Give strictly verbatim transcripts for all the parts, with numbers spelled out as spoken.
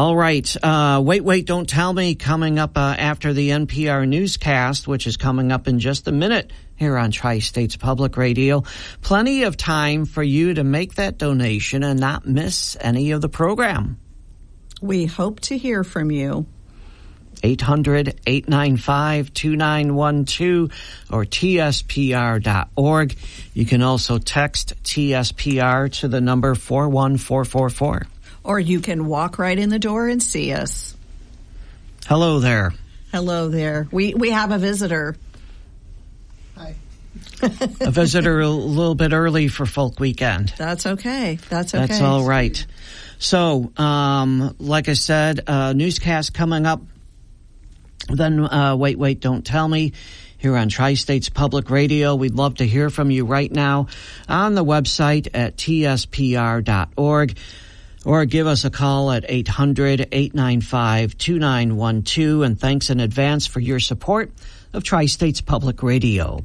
All right. Uh, wait, wait, don't tell me coming up uh, after the N P R newscast, which is coming up in just a minute here on Tri-States Public Radio. Plenty of time for you to make that donation and not miss any of the program. We hope to hear from you. eight hundred, eight nine five, two nine one two or T S P R dot org. You can also text T S P R to the number four one four four four. Or you can walk right in the door and see us. Hello there. Hello there. We we have a visitor. Hi. A visitor a little bit early for Folk Weekend. That's okay. That's okay. That's all right. So, um, like I said, uh, newscast coming up. Then, uh, wait, wait, don't tell me. Here on Tri-States Public Radio, we'd love to hear from you right now on the website at T S P R dot org. Or give us a call at eight hundred, eight nine five, two nine one two. And thanks in advance for your support of Tri-States Public Radio.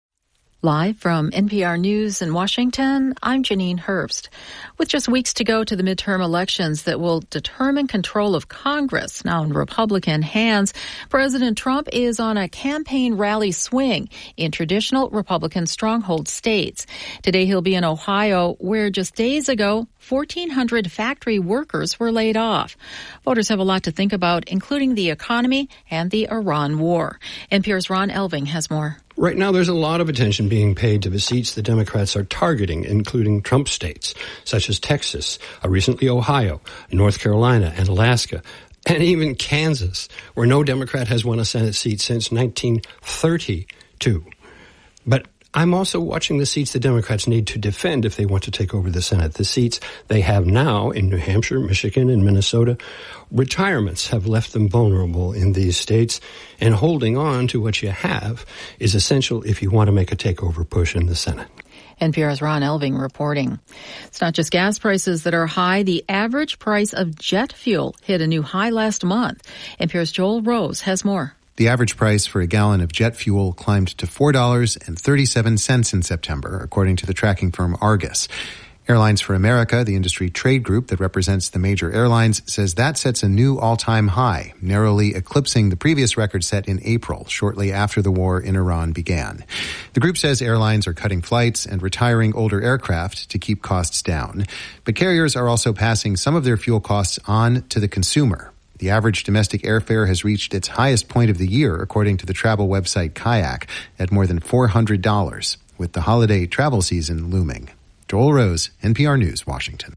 Live from N P R News in Washington, I'm Janine Herbst. With just weeks to go to the midterm elections that will determine control of Congress now in Republican hands, President Trump is on a campaign rally swing in traditional Republican stronghold states. Today he'll be in Ohio, where just days ago, fourteen hundred factory workers were laid off. Voters have a lot to think about, including the economy and the Iran war. N P R's Ron Elving has more. Right now, there's a lot of attention being paid to the seats the Democrats are targeting, including Trump states, such as Texas, uh, recently Ohio, North Carolina, and Alaska, and even Kansas, where no Democrat has won a Senate seat since nineteen thirty-two. But I'm also watching the seats the Democrats need to defend if they want to take over the Senate. The seats they have now in New Hampshire, Michigan, and Minnesota. Retirements have left them vulnerable in these states, and holding on to what you have is essential if you want to make a takeover push in the Senate. N P R's Ron Elving reporting. It's not just gas prices that are high. The average price of jet fuel hit a new high last month. N P R's Joel Rose has more. The average price for a gallon of jet fuel climbed to four dollars and thirty-seven cents in September, according to the tracking firm Argus. Airlines for America, the industry trade group that represents the major airlines, says that sets a new all-time high, narrowly eclipsing the previous record set in April, shortly after the war in Iran began. The group says airlines are cutting flights and retiring older aircraft to keep costs down. But carriers are also passing some of their fuel costs on to the consumer. The average domestic airfare has reached its highest point of the year, according to the travel website Kayak, at more than four hundred dollars, with the holiday travel season looming. Joel Rose, N P R News, Washington.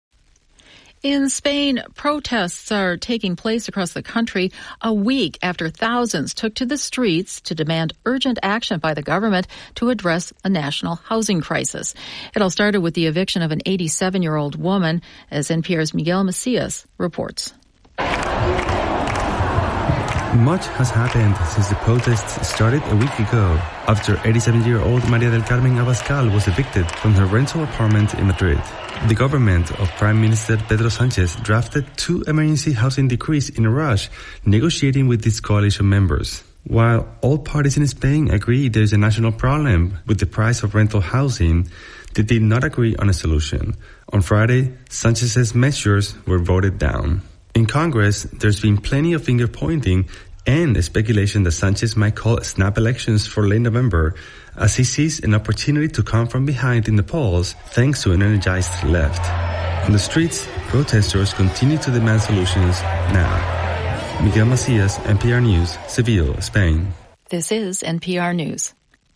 In Spain, protests are taking place across the country a week after thousands took to the streets to demand urgent action by the government to address a national housing crisis. It all started with the eviction of an eighty-seven-year-old woman, as N P R's Miguel Macias reports. Much has happened since the protests started a week ago, after eighty-seven-year-old Maria del Carmen Abascal was evicted from her rental apartment in Madrid. The government of Prime Minister Pedro Sanchez drafted two emergency housing decrees in a rush, negotiating with these coalition members. While all parties in Spain agree there is a national problem with the price of rental housing, they did not agree on a solution. On Friday, Sanchez's measures were voted down. In Congress, there's been plenty of finger-pointing and speculation that Sanchez might call snap elections for late November, as he sees an opportunity to come from behind in the polls thanks to an energized left. On the streets, protesters continue to demand solutions now. Miguel Macias, N P R News, Seville, Spain. This is N P R News.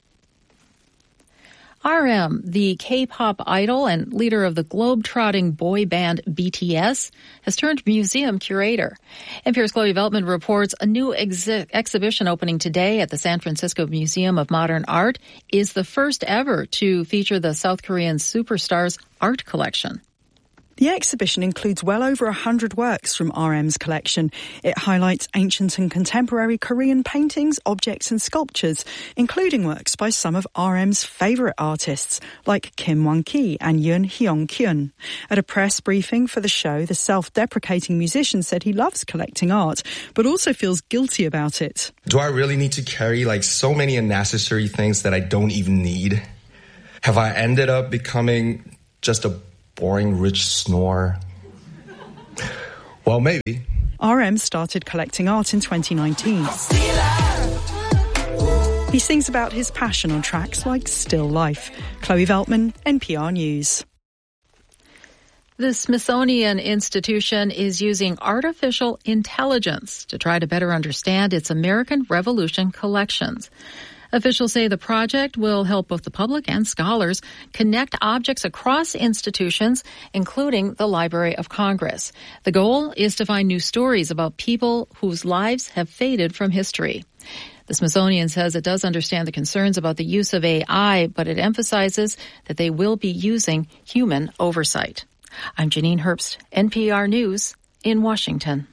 R M, the K-pop idol and leader of the globe-trotting boy band B T S, has turned museum curator. N P R's Chloe Veltman reports a new ex- exhibition opening today at the San Francisco Museum of Modern Art is the first ever to feature the South Korean superstar's art collection. The exhibition includes well over one hundred works from R M's collection. It highlights ancient and contemporary Korean paintings, objects and sculptures, including works by some of R M's favourite artists, like Kim Won-ki and Yoon Hyung-kyun. At a press briefing for the show, the self-deprecating musician said he loves collecting art, but also feels guilty about it. Do I really need to carry like so many unnecessary things that I don't even need? Have I ended up becoming just a boring rich snore? Well, maybe. R M started collecting art in twenty nineteen. He sings about his passion on tracks like Still Life. Chloe Veltman, N P R News. The Smithsonian Institution is using artificial intelligence to try to better understand its American Revolution collections. Officials say the project will help both the public and scholars connect objects across institutions, including the Library of Congress. The goal is to find new stories about people whose lives have faded from history. The Smithsonian says it does understand the concerns about the use of A I, but it emphasizes that they will be using human oversight. I'm Janine Herbst, N P R News in Washington.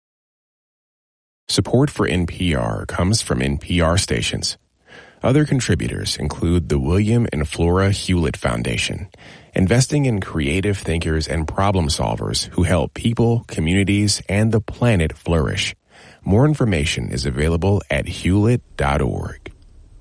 Support for N P R comes from N P R stations. Other contributors include the William and Flora Hewlett Foundation, investing in creative thinkers and problem solvers who help people, communities, and the planet flourish. More information is available at hewlett dot org.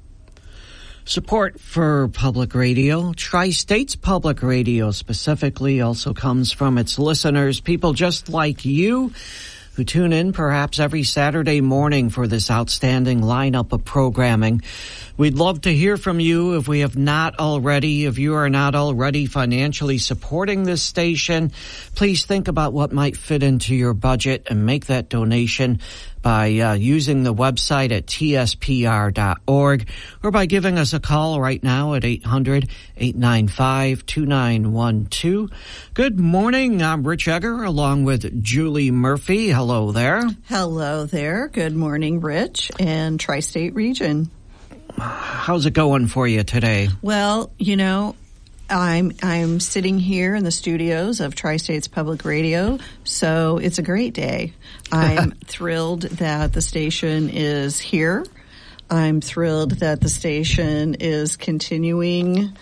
Support for public radio, Tri-States Public Radio specifically, also comes from its listeners, people just like you, who tune in perhaps every Saturday morning for this outstanding lineup of programming. We'd love to hear from you if we have not already. If you are not already financially supporting this station, please think about what might fit into your budget and make that donation by uh, using the website at T S P R dot org or by giving us a call right now at eight hundred, eight nine five, two nine one two. Good morning. I'm Rich Egger along with Julie Murphy. Hello there. Hello there. Good morning, Rich and Tri-State Region. How's it going for you today? Well, you know, I'm I'm sitting here in the studios of Tri-States Public Radio, so it's a great day. I'm thrilled that the station is here. I'm thrilled that the station is continuing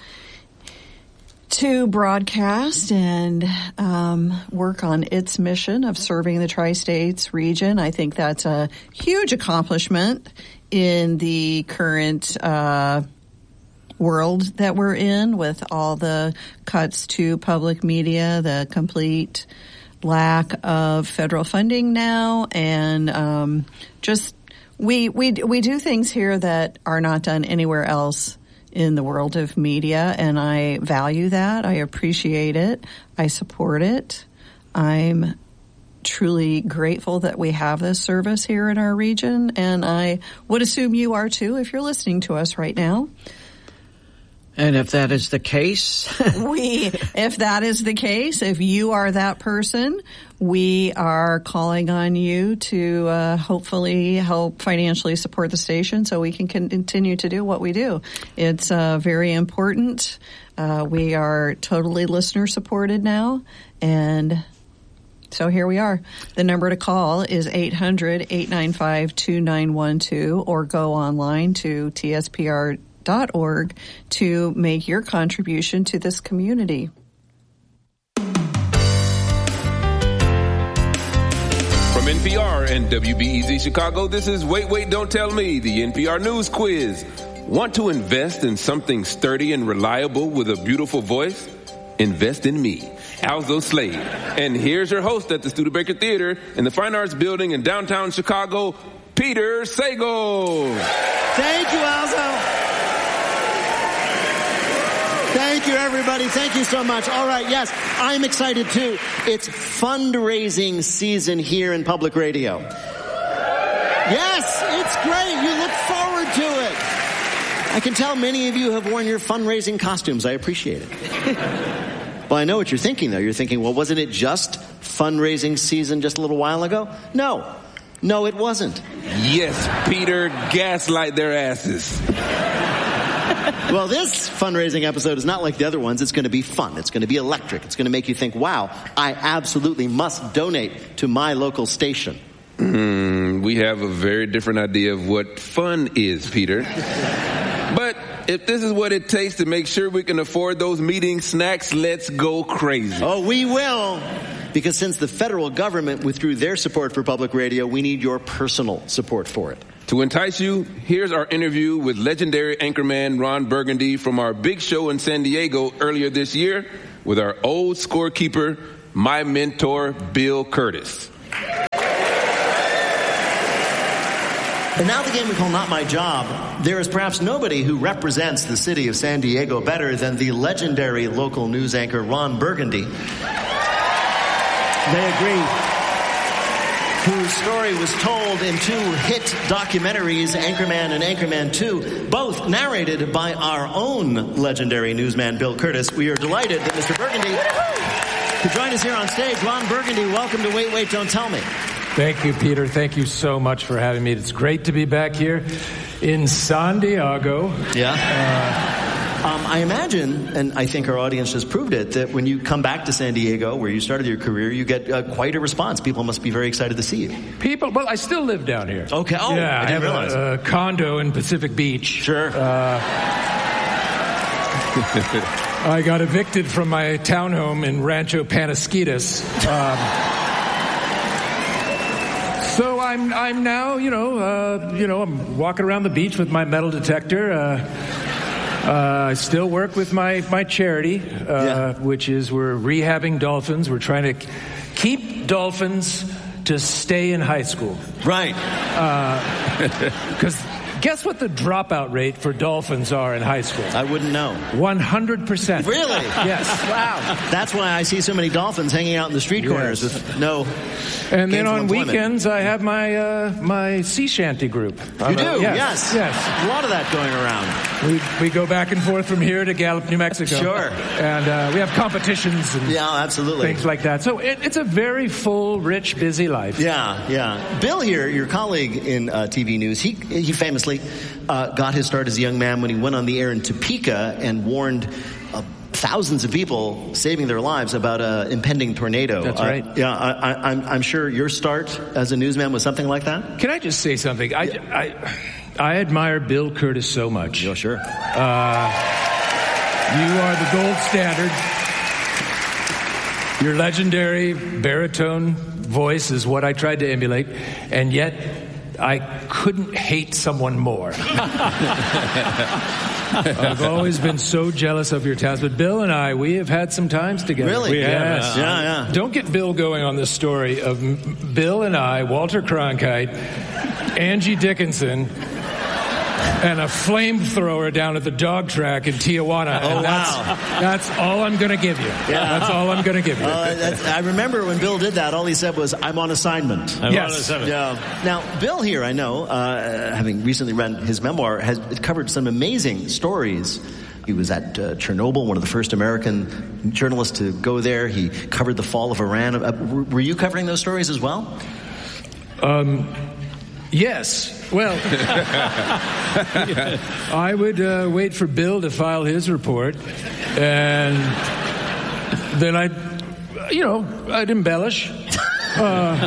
to broadcast and um, work on its mission of serving the Tri-States region. I think that's a huge accomplishment in the current uh world that we're in, with all the cuts to public media, the complete lack of federal funding now, and um, just we we we do things here that are not done anywhere else in the world of media, and I value that. I appreciate it. I support it. I'm truly grateful that we have this service here in our region, and I would assume you are too if you're listening to us right now. And if that is the case, we, if that is the case, if you are that person, we are calling on you to uh, hopefully help financially support the station so we can continue to do what we do. It's uh, very important. Uh, we are totally listener supported now, and so here we are. The number to call is eight hundred, eight nine five, two nine one two or go online to T S P R dot org to make your contribution to this community. From N P R and W B E Z Chicago, this is Wait, Wait, Don't Tell Me, the N P R News Quiz. Want to invest in something sturdy and reliable with a beautiful voice? Invest in me, Alzo Slade. And here's your host at the Studebaker Theater in the Fine Arts Building in downtown Chicago, Peter Sagal. Thank you, Alzo. Thank you, everybody. Thank you so much. All right, yes, I'm excited too. It's fundraising season here in public radio. Yes, it's great. You look forward to it. I can tell many of you have worn your fundraising costumes. I appreciate it. Well, I know what you're thinking, though. You're thinking, well, wasn't it just fundraising season just a little while ago? No. No, it wasn't. Yes, Peter, gaslight their asses. Well, this fundraising episode is not like the other ones. It's going to be fun. It's going to be electric. It's going to make you think, wow, I absolutely must donate to my local station. Mm, we have a very different idea of what fun is, Peter. But if this is what it takes to make sure we can afford those meeting snacks, let's go crazy. Oh, we will. Because since the federal government withdrew their support for public radio, we need your personal support for it. To entice you, here's our interview with legendary anchorman Ron Burgundy from our big show in San Diego earlier this year with our old scorekeeper, my mentor, Bill Curtis. And now the game we call Not My Job. There is perhaps nobody who represents the city of San Diego better than the legendary local news anchor Ron Burgundy. They agree. Whose story was told in two hit documentaries, Anchorman and Anchorman two, both narrated by our own legendary newsman, Bill Curtis. We are delighted that Mister Burgundy could join us here on stage. Ron Burgundy, welcome to Wait, Wait, Don't Tell Me. Thank you, Peter. Thank you so much for having me. It's great to be back here in San Diego. Yeah. Uh, Um, I imagine, and I think our audience just proved it, that when you come back to San Diego, where you started your career, you get uh, quite a response. People must be very excited to see you. People, well, I still live down here. Okay. Oh, yeah, I didn't I have realize. A, a condo in Pacific Beach. Sure. Uh, I got evicted from my townhome in Rancho Panasquitas. Um, so I'm, I'm now, you know, uh, you know, I'm walking around the beach with my metal detector. Uh, Uh, I still work with my, my charity, uh, yeah. which is we're rehabbing dolphins. We're trying to keep dolphins to stay in high school. Right. Because uh, guess what the dropout rate for dolphins are in high school? I wouldn't know. one hundred percent. Really? Yes. Wow. That's why I see so many dolphins hanging out in the street corners yes. with no And then on employment. weekends, I have my uh, my sea shanty group. You do? Yes. Yes. Yes. A lot of that going around. We we go back and forth from here to Gallup, New Mexico. Sure. And uh, we have competitions and yeah, absolutely. things like that. So it, it's a very full, rich, busy life. Yeah, yeah. Bill here, your colleague in uh, T V news, he he famously uh, got his start as a young man when he went on the air in Topeka and warned uh, thousands of people, saving their lives, about an impending tornado. That's right. Uh, yeah, I, I, I'm, I'm sure your start as a newsman was something like that? Can I just say something? I, Yeah. I, I admire Bill Curtis so much. Yeah, sure. Uh, you are the gold standard. Your legendary baritone voice is what I tried to emulate, and yet I couldn't hate someone more. I've always been so jealous of your talents, but Bill and I, we have had some times together. Really? We Yeah, yes. yeah, yeah. Don't get Bill going on this story of M- Bill and I, Walter Cronkite, Angie Dickinson, and a flamethrower down at the dog track in Tijuana. Oh, and that's, wow. That's all I'm going to give you. Yeah. That's all I'm going to give you. Uh, that's, I remember when Bill did that, all he said was, I'm on assignment. I'm yes. on assignment. Yeah. Now, Bill here, I know, uh, having recently read his memoir, has covered some amazing stories. He was at uh, Chernobyl, one of the first American journalists to go there. He covered the fall of Iran. Uh, were you covering those stories as well? Um, yes. Well, I would uh, wait for Bill to file his report, and then I'd, you know, I'd embellish. Uh,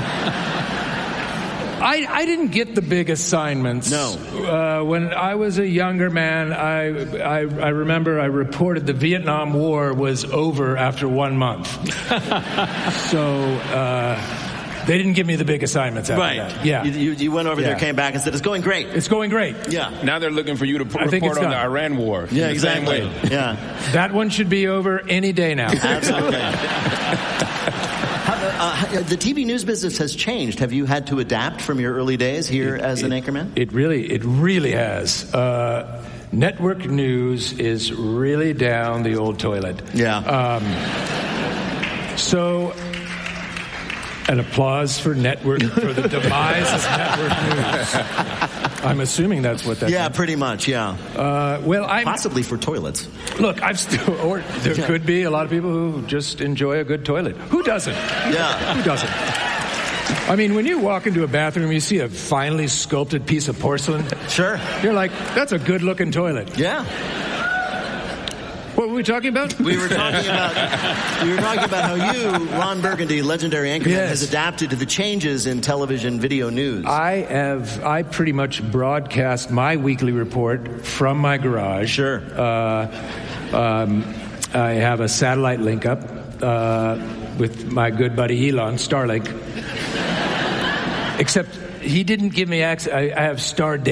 I, I didn't get the big assignments. No. Uh, when I was a younger man, I, I, I remember I reported the Vietnam War was over after one month. So... Uh, They didn't give me the big assignments after right. that. Yeah. You, you, you went over yeah. there, came back, and said, it's going great. It's going great. Yeah. Now they're looking for you to p- I think report it's on done. the Iran war. Yeah, the exactly. Same way. Yeah. That one should be over any day now. Absolutely. How, uh, the T V news business has changed. Have you had to adapt from your early days here it, as it, an anchorman? It really, it really has. Uh, network news is really down the old toilet. Yeah. Um, so... An applause for network for the demise of network news. I'm assuming that's what that. Yeah, meant. pretty much. Yeah. Uh, well, I possibly for toilets. Look, I've still, or there yeah. could be a lot of people who just enjoy a good toilet. Who doesn't? Yeah. Who doesn't? I mean, when you walk into a bathroom, you see a finely sculpted piece of porcelain. Sure. You're like, that's a good-looking toilet. Yeah. What were we talking about? We were talking about we were talking about how you, Ron Burgundy, legendary anchorman, yes. has adapted to the changes in television video news. I have I pretty much broadcast my weekly report from my garage. Sure. Uh, um, I have a satellite link up uh, with my good buddy Elon, Starlink. Except he didn't give me access. I, I have Stardink.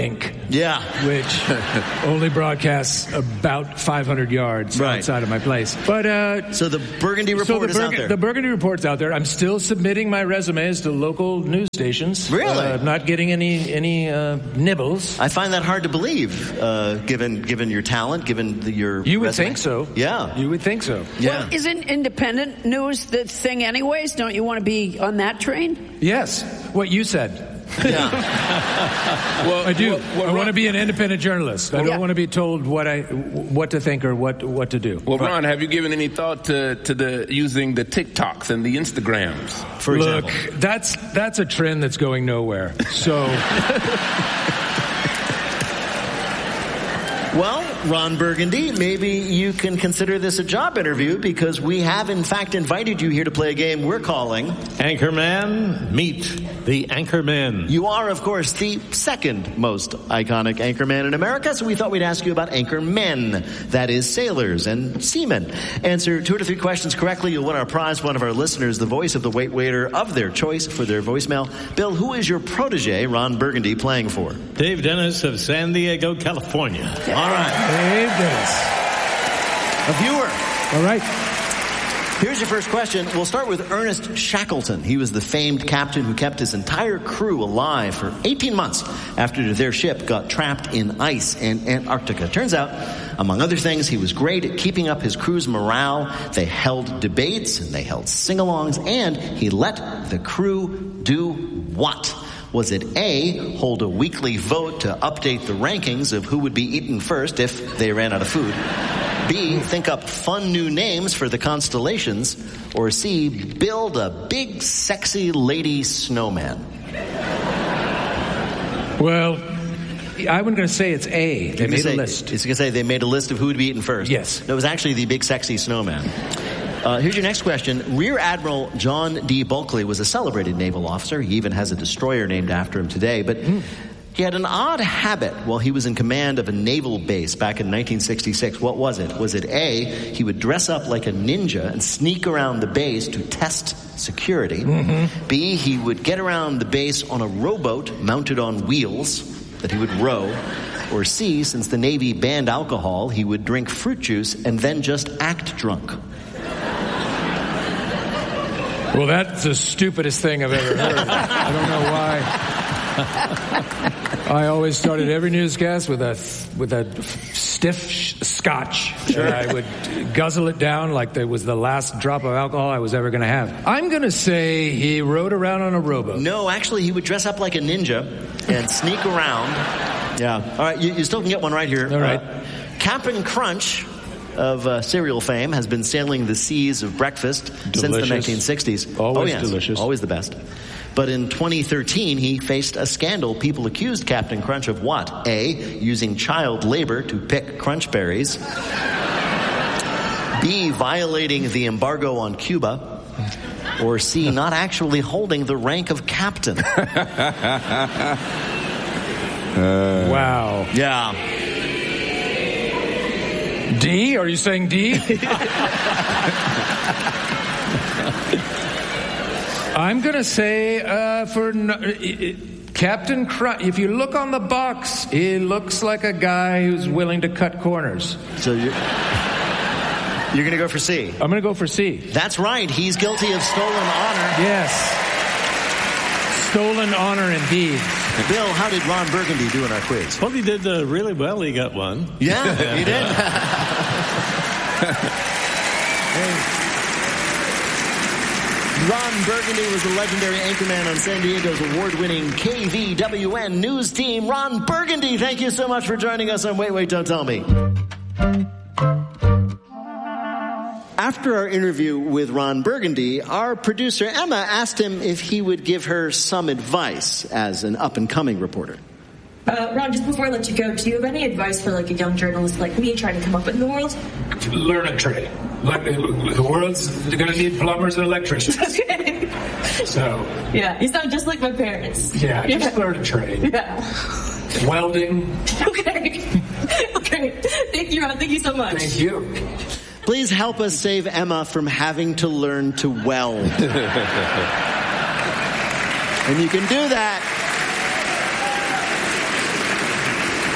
Yeah. Which only broadcasts about five hundred yards right. outside of my place. But uh, So the Burgundy Report so the is Burg- out there. The Burgundy Report's out there. I'm still submitting my resumes to local news stations. Really? Uh, not getting any any uh, nibbles. I find that hard to believe, uh, given given your talent, given the, your You would resume. think so. Yeah. You would think so. Yeah. Well, isn't independent news the thing anyways? Don't you want to be on that train? Yes. What you said. Yeah. well, I do. Well, well, I want to be an independent journalist. I don't yeah. want to be told what I what to think or what what to do. Well, But- Ron, have you given any thought to, to the using the TikToks and the Instagrams? For Look, example. that's that's a trend that's going nowhere. So, Well, Ron Burgundy, maybe you can consider this a job interview because we have, in fact, invited you here to play a game we're calling Anchorman, meet the Anchorman. You are, of course, the second most iconic anchorman in America, so we thought we'd ask you about anchormen, that is, sailors and seamen. Answer two or three questions correctly, you'll win our prize, one of our listeners, the voice of the wait waiter of their choice for their voicemail. Bill, who is your protege, Ron Burgundy, playing for? Dave Dennis of San Diego, California. All right. Dave Dennis. A viewer. All right. Here's your first question. We'll start with Ernest Shackleton. He was the famed captain who kept his entire crew alive for eighteen months after their ship got trapped in ice in Antarctica. Turns out, among other things, he was great at keeping up his crew's morale. They held debates and they held sing-alongs, and he let the crew do what? Was it A, hold a weekly vote to update the rankings of who would be eaten first if they ran out of food? B, think up fun new names for the constellations? Or C, build a big, sexy lady snowman? Well, I'm going to say it's A. They made say, a list. It's going to say they made a list of who would be eaten first. Yes. No, it was actually the big, sexy snowman. Uh, here's your next question. Rear Admiral John D. Bulkley was a celebrated naval officer. He even has a destroyer named after him today. But mm. he had an odd habit while he was in command of a naval base back in nineteen sixty-six. What was it? Was it A, he would dress up like a ninja and sneak around the base to test security? Mm-hmm. B, he would get around the base on a rowboat mounted on wheels that he would row? Or C, since the Navy banned alcohol, he would drink fruit juice and then just act drunk? Well, that's the stupidest thing I've ever heard. I don't know why. I always started every newscast with a with a stiff sh- scotch. Sure. And I would guzzle it down like it was the last drop of alcohol I was ever going to have. I'm going to say he rode around on a rowboat. No, actually, he would dress up like a ninja and sneak around. Yeah. All right, you, you still can get one right here. All right. Uh, Cap'n Crunch of uh, cereal fame has been sailing the seas of breakfast Delicious. since the nineteen sixties. Always oh, yes, delicious. Always the best. But in twenty thirteen, he faced a scandal. People accused Captain Crunch of what? A, using child labor to pick crunch berries. B, violating the embargo on Cuba. Or C, not actually holding the rank of captain. uh, wow. Yeah. D? Are you saying D? I'm going to say uh, for no, it, Captain Crunch. If you look on the box, he looks like a guy who's willing to cut corners. So you're, you're going to go for C? I'm going to go for C. That's right. He's guilty of stolen honor. Yes. Stolen honor indeed. Bill, how did Ron Burgundy do in our quiz? Well, he did uh, really well. He got one. Yeah, he did. Ron Burgundy was the legendary anchorman on San Diego's award-winning K V W N news team. Ron Burgundy, thank you so much for joining us on Wait, Wait, Don't Tell Me. After our interview with Ron Burgundy, our producer Emma asked him if he would give her some advice as an up-and-coming reporter. Uh, Ron, just before I let you go, do you have any advice for like a young journalist like me trying to come up in the world? Learn a trade. Like, the world's going to need plumbers and electricians. Okay. So. Yeah, you sound just like my parents. Yeah, just yeah. learn a trade. Yeah. Welding. Okay. Okay. Thank you, Ron. Thank you so much. Thank you. Please help us save Emma from having to learn to weld. And you can do that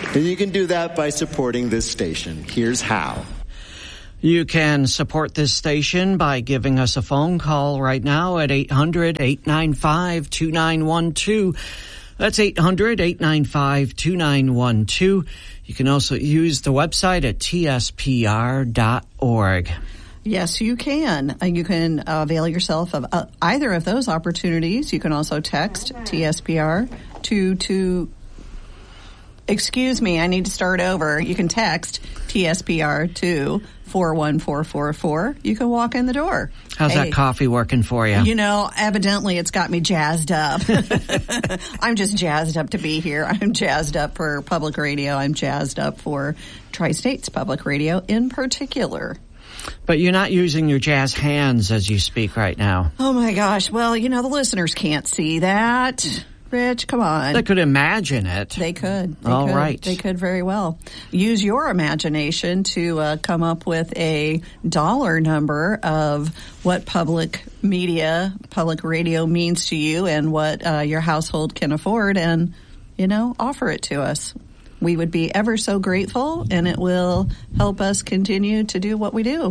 And you can do that by supporting this station. Here's how. You can support this station by giving us a phone call right now at eight hundred, eight nine five, two nine one two. That's eight hundred, eight nine five, two nine one two. You can also use the website at T S P R dot org. Yes, you can. Uh, you can uh, avail yourself of uh, either of those opportunities. You can also text T S P R to to. Excuse me, I need to start over. You can text T S P R to four one four four four. You can walk in the door. How's hey, that coffee working for you? You know, evidently it's got me jazzed up. I'm just jazzed up to be here. I'm jazzed up for public radio. I'm jazzed up for Tri-States Public Radio in particular. But you're not using your jazz hands as you speak right now. Oh, my gosh. Well, you know, the listeners can't see that. Rich, come on. They could imagine it. They could. They All could. right. They could very well. Use your imagination to uh, come up with a dollar number of what public media, public radio means to you and what uh, your household can afford and, you know, offer it to us. We would be ever so grateful, and it will help us continue to do what we do.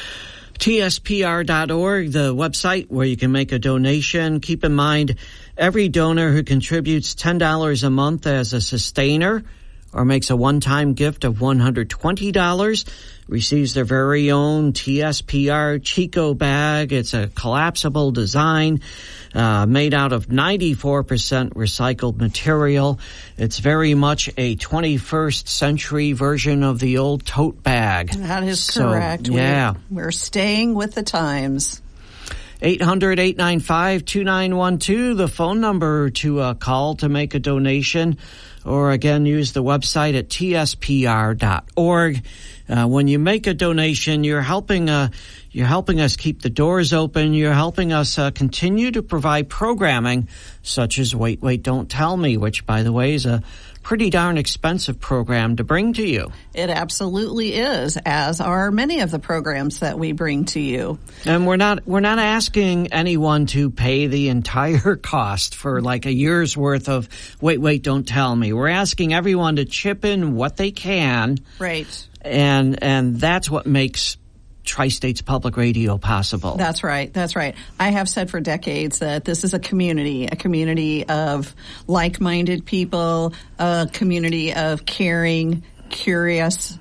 T S P R dot org, the website where you can make a donation. Keep in mind, every donor who contributes ten dollars a month as a sustainer or makes a one-time gift of one hundred twenty dollars receives their very own T S P R Chico bag. It's a collapsible design uh, made out of ninety-four percent recycled material. It's very much a twenty-first century version of the old tote bag. That is so, correct. Yeah. We're, we're staying with the times. eight hundred, eight nine five, two nine one two, the phone number to uh, call to make a donation. Or again, use the website at T S P R dot org. Uh, when you make a donation, you're helping uh, you're helping us keep the doors open. You're helping us uh, continue to provide programming such as Wait, Wait, Don't Tell Me, which, by the way, is a pretty darn expensive program to bring to you. It absolutely is, as are many of the programs that we bring to you. And we're not we're not asking anyone to pay the entire cost for like a year's worth of Wait, Wait, Don't Tell Me. We're asking everyone to chip in what they can. Right. And and that's what makes Tri-States Public Radio possible. That's right. That's right. I have said for decades that this is a community, a community of like-minded people, a community of caring, curious,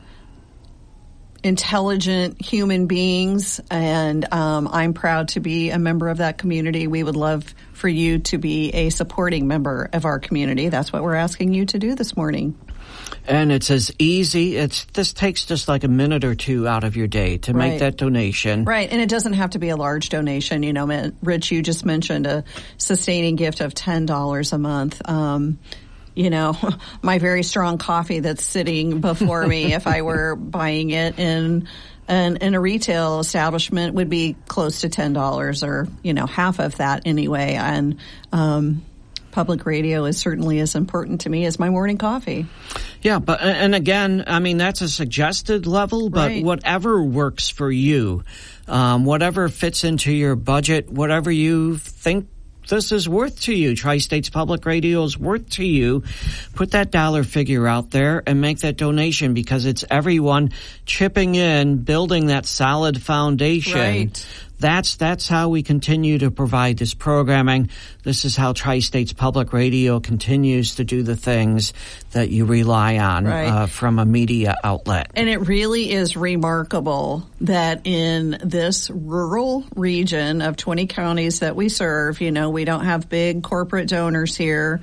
intelligent human beings, and um, I'm proud to be a member of that community. We would love for you to be a supporting member of our community. That's what we're asking you to do this morning. And it's as easy. It's this takes just like a minute or two out of your day to Right. make that donation. Right, and it doesn't have to be a large donation. You know, Rich, you just mentioned a sustaining gift of ten dollars a month. Um, you know, my very strong coffee that's sitting before me, if I were buying it in an, in a retail establishment, would be close to ten dollars, or, you know, half of that anyway. And um public radio is certainly as important to me as my morning coffee. Yeah, but and again, I mean, that's a suggested level, but Right. whatever works for you, um, whatever fits into your budget, whatever you think this is worth to you, Tri-States Public Radio is worth to you, put that dollar figure out there and make that donation, because it's everyone chipping in, building that solid foundation. Right. That's that's how we continue to provide this programming. This is how Tri-States Public Radio continues to do the things that you rely on Right. uh, from a media outlet. And it really is remarkable that in this rural region of twenty counties that we serve, you know, we don't have big corporate donors here.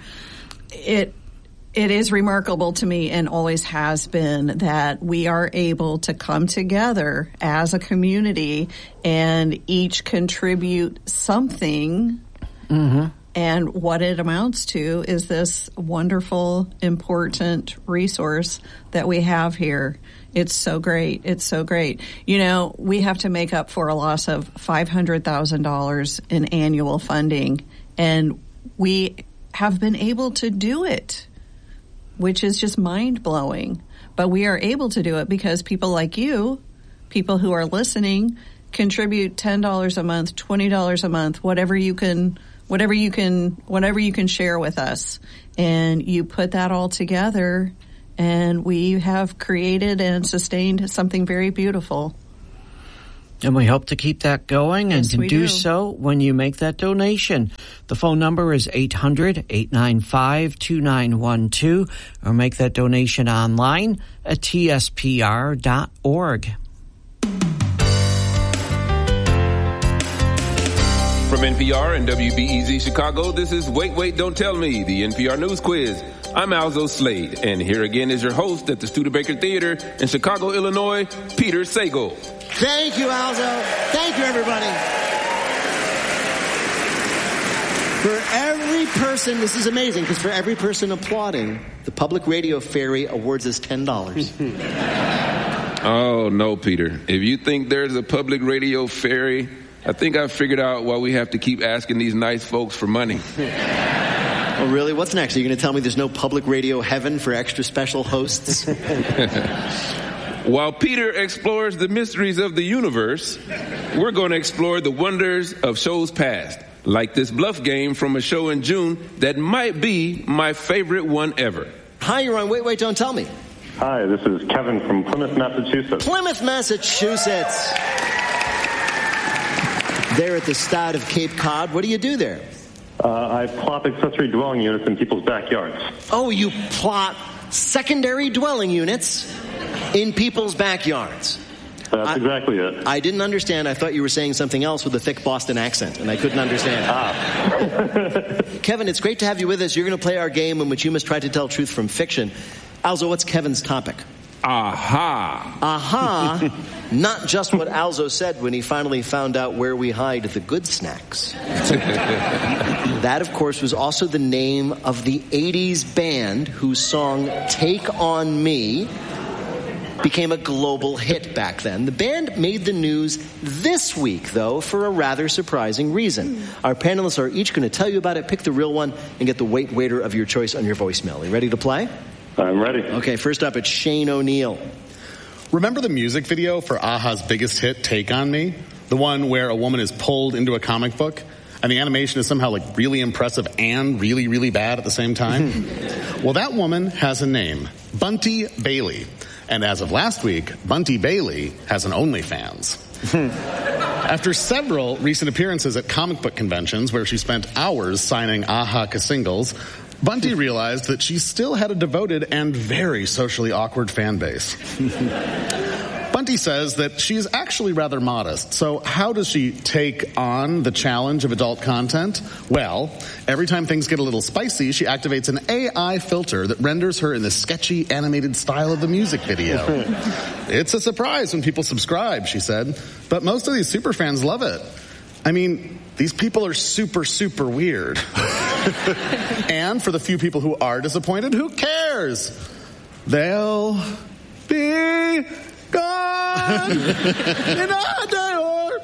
It It is remarkable to me, and always has been, that we are able to come together as a community and each contribute something. Mm-hmm. And what it amounts to is this wonderful, important resource that we have here. It's so great. It's so great. You know, we have to make up for a loss of five hundred thousand dollars in annual funding, and we have been able to do it, which is just mind-blowing. But we are able to do it because people like you, people who are listening, contribute ten dollars a month, twenty dollars a month, whatever you can, whatever you can, whatever you can share with us. And you put that all together, and we have created and sustained something very beautiful. And we hope to keep that going and Yes, can we do do. so when you make that donation. The phone number is eight hundred, eight nine five, two nine one two or make that donation online at T S P R dot org. From N P R and W B E Z Chicago, this is Wait, Wait, Don't Tell Me, the N P R News Quiz. I'm Alzo Slade, and here again is your host at the Studebaker Theater in Chicago, Illinois, Peter Sagal. Thank you, Alzo. Thank you, everybody. For every person, this is amazing, because for every person applauding, the Public Radio Fairy awards us ten dollars. Oh, no, Peter. If you think there's a public radio fairy, I think I've figured out why we have to keep asking these nice folks for money. Oh, really? What's next? Are you going to tell me there's no public radio heaven for extra special hosts? While Peter explores the mysteries of the universe, we're going to explore the wonders of shows past, like this bluff game from a show in June that might be my favorite one ever. Hi, you're on Wait, Wait, Don't Tell Me. Hi, this is Kevin from Plymouth, Massachusetts. Plymouth, Massachusetts. There at the Stad of Cape Cod. What do you do there? Uh, I plot accessory dwelling units in people's backyards. Oh, you plot secondary dwelling units in people's backyards. That's I, exactly it. I didn't understand. I thought you were saying something else with a thick Boston accent, and I couldn't understand. Ah. Kevin, it's great to have you with us. You're going to play our game in which you must try to tell truth from fiction. Alzo, what's Kevin's topic? Aha. Aha. Not just what Alzo said when he finally found out where we hide the good snacks. That, of course, was also the name of the eighties band whose song Take On Me became a global hit back then. The band made the news this week, though, for a rather surprising reason. Our panelists are each going to tell you about it, pick the real one, and get the wait waiter of your choice on your voicemail. Are you ready to play? I'm ready. Okay, first up, it's Shane O'Neill. Remember the music video for Aha's biggest hit, Take On Me? The one where a woman is pulled into a comic book? And the animation is somehow like really impressive and really, really bad at the same time? Well, that woman has a name, Bunty Bailey. And as of last week, Bunty Bailey has an OnlyFans. After several recent appearances at comic book conventions where she spent hours signing Aha singles, Bunty realized that she still had a devoted and very socially awkward fan base. Bunty says that she is actually rather modest. So how does she take on the challenge of adult content? Well, every time things get a little spicy, she activates an A I filter that renders her in the sketchy animated style of the music video. It's a surprise when people subscribe, she said, but most of these superfans love it. I mean, these people are super, super weird. And for the few people who are disappointed, who cares? They'll be gone in a day or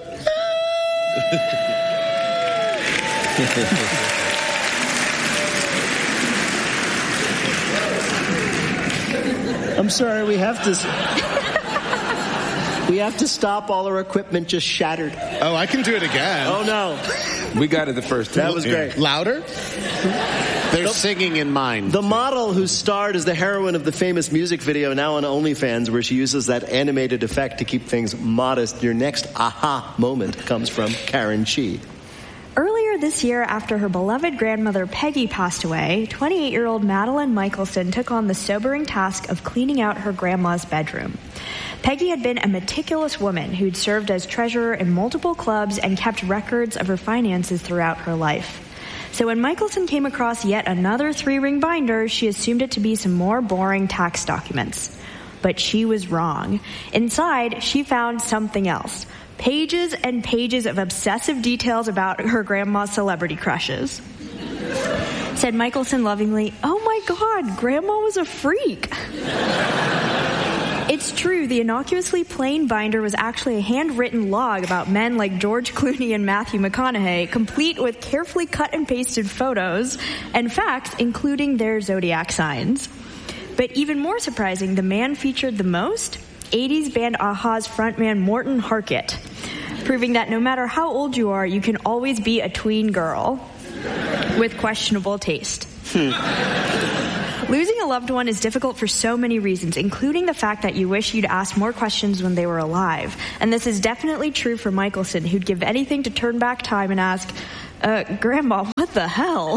I'm sorry, we have to... We have to stop. All our equipment just shattered. Oh, I can do it again. Oh, no. We got it the first time. That was great. Louder? They're singing in mind. The model who starred as the heroine of the famous music video now on OnlyFans, where she uses that animated effect to keep things modest. Your next aha moment comes from Karen Chi. Earlier this year, after her beloved grandmother Peggy passed away, twenty-eight-year-old Madeline Michelson took on the sobering task of cleaning out her grandma's bedroom. Peggy had been a meticulous woman who'd served as treasurer in multiple clubs and kept records of her finances throughout her life. So when Michelson came across yet another three-ring binder, she assumed it to be some more boring tax documents. But she was wrong. Inside, she found something else. Pages and pages of obsessive details about her grandma's celebrity crushes. Said Michelson lovingly, "Oh my God, Grandma was a freak." It's true, the innocuously plain binder was actually a handwritten log about men like George Clooney and Matthew McConaughey, complete with carefully cut and pasted photos and facts, including their zodiac signs. But even more surprising, the man featured the most, eighties band Aha's frontman Morten Harket, proving that no matter how old you are, you can always be a tween girl with questionable taste. Hmm. Losing a loved one is difficult for so many reasons, including the fact that you wish you'd asked more questions when they were alive. And this is definitely true for Michelson, who'd give anything to turn back time and ask, uh, Grandma, what the hell?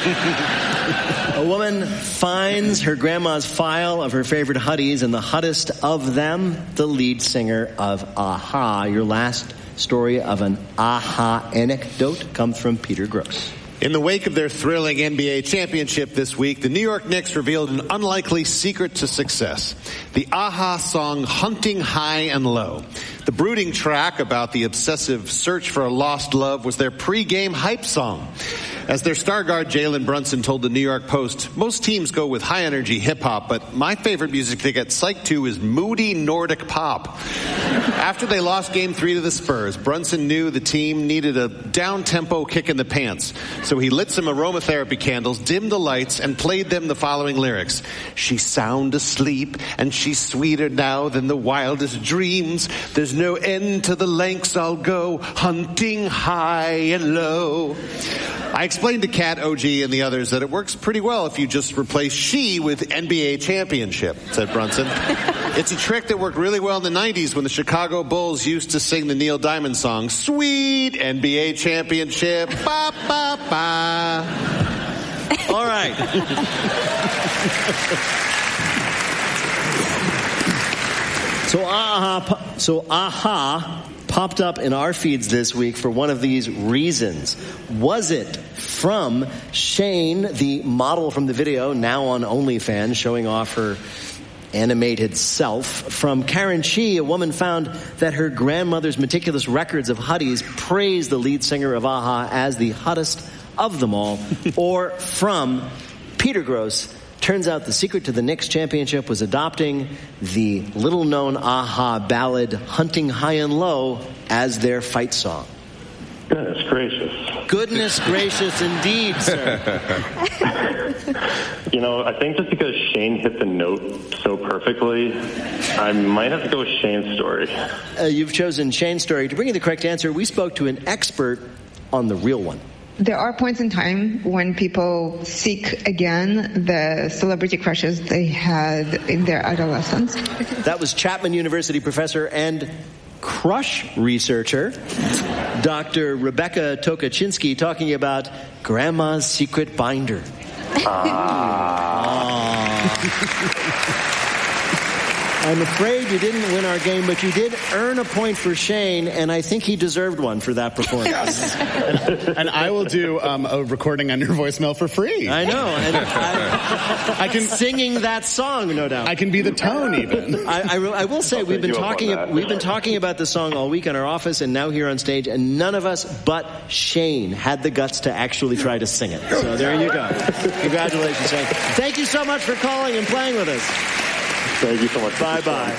A woman finds her grandma's file of her favorite Huddies, and the Huddest of them, the lead singer of a-ha. Your last story of an a-ha anecdote comes from Peter Gross. In the wake of their thrilling N B A championship this week, the New York Knicks revealed an unlikely secret to success. The a-ha song Hunting High and Low. The brooding track about the obsessive search for a lost love was their pregame hype song. As their star guard Jalen Brunson told the New York Post, most teams go with high-energy hip-hop, but my favorite music to get psyched to is moody Nordic pop. After they lost Game three to the Spurs, Brunson knew the team needed a down-tempo kick in the pants, so he lit some aromatherapy candles, dimmed the lights, and played them the following lyrics. She's sound asleep, and she's sweeter now than the wildest dreams. There's no end to the lengths I'll go, hunting high and low. I explained to Kat, O G, and the others that it works pretty well if you just replace she with N B A championship, said Brunson. It's a trick that worked really well in the nineties when the Chicago Bulls used to sing the Neil Diamond song, Sweet N B A championship, ba, ba, ba. All right. So, aha, so, aha popped up in our feeds this week for one of these reasons. Was it from Shane, the model from the video, now on OnlyFans, showing off her animated self? From Karen Chi, a woman found that her grandmother's meticulous records of Huddies praised the lead singer of a-ha as the hottest of them all? Or from Peter Gross, turns out the secret to the Knicks championship was adopting the little-known a-ha ballad Hunting High and Low as their fight song. Goodness gracious. Goodness gracious indeed, sir. You know, I think just because Shane hit the note so perfectly, I might have to go with Shane's story. Uh, you've chosen Shane's story. To bring you the correct answer, we spoke to an expert on the real one. There are points in time when people seek again the celebrity crushes they had in their adolescence. That was Chapman University professor and crush researcher, Doctor Rebecca Tokaczynski, talking about Grandma's secret binder. Ah. I'm afraid you didn't win our game, but you did earn a point for Shane, and I think he deserved one for that performance. Yes. and, and I will do um, a recording on your voicemail for free. I know. And I, I can singing that song, no doubt. I can be the tone, even. I, I, I will say I'll we've been talking. We've been talking about the song all week in our office, and now here on stage, and none of us but Shane had the guts to actually try to sing it. So there you go. Congratulations, Shane. Thank you so much for calling and playing with us. Thank you so much. Bye-bye.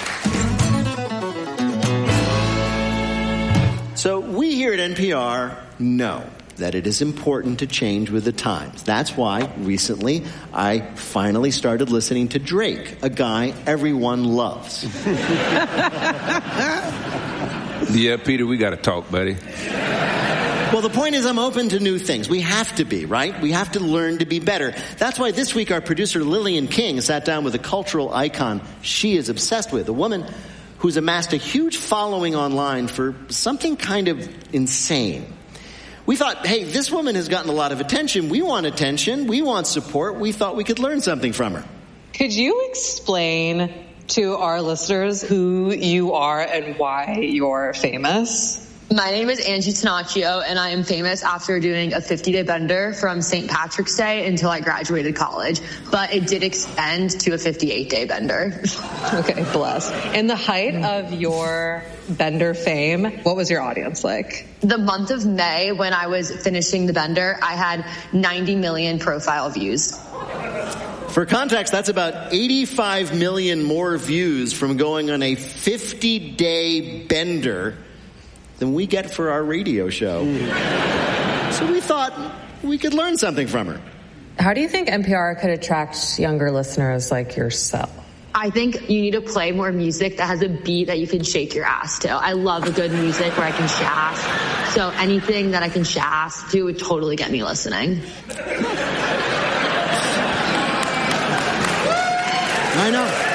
So we here at N P R know that it is important to change with the times. That's why recently I finally started listening to Drake, a guy everyone loves. Yeah, Peter, we got to talk, buddy. Well, the point is I'm open to new things. We have to be, right? We have to learn to be better. That's why this week our producer Lillian King sat down with a cultural icon she is obsessed with, a woman who's amassed a huge following online for something kind of insane. We thought, hey, this woman has gotten a lot of attention. We want attention. We want support. We thought we could learn something from her. Could you explain to our listeners who you are and why you're famous? My name is Angie Tenacchio, and I am famous after doing a fifty-day bender from Saint Patrick's Day until I graduated college. But it did extend to a fifty-eight day bender. Okay, bless. In the height of your bender fame, what was your audience like? The month of May, when I was finishing the bender, I had ninety million profile views. For context, that's about eighty-five million more views from going on a fifty day bender than we get for our radio show. So we thought we could learn something from her. How do you think N P R could attract younger listeners like yourself? I think you need to play more music that has a beat that you can shake your ass to. I love a good music where I can shaft. So anything that I can shaft to would totally get me listening. I know.